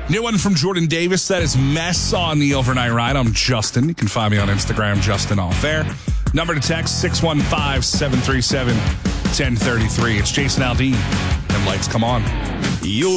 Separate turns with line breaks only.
New one from Jordan Davis. That is Mess on the Overnight Ride. I'm Justin. You can find me on Instagram, Justin Off Air. Number to text, 615-737-1033. It's Jason Aldean, and lights come on.